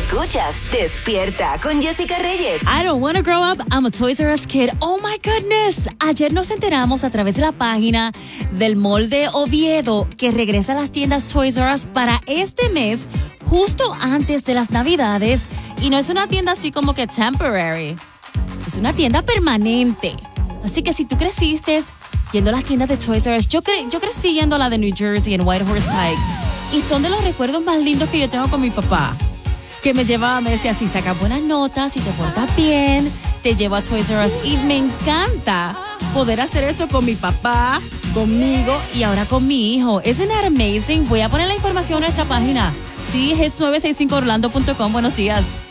Escuchas Despierta con Jessica Reyes. I don't want to grow up, I'm a Toys R Us kid. Oh my goodness. Ayer nos enteramos a través de la página del Mall de Oviedo que regresa a las tiendas Toys R Us para este mes, justo antes de las Navidades. Y no es una tienda así como que temporary. Es una tienda permanente. Así que si tú creciste yendo a las tiendas de Toys R Us, yo crecí yendo a la de New Jersey en Whitehorse Pike. Y son de los recuerdos más lindos que yo tengo con mi papá. Que me llevaba, me decía, si sacas buenas notas, si te portas bien, te llevo a Toys R Us. Y me encanta poder hacer eso con mi papá, conmigo y ahora con mi hijo. Isn't that amazing? Voy a poner la información en nuestra página. Sí, hits965orlando.com. Buenos días.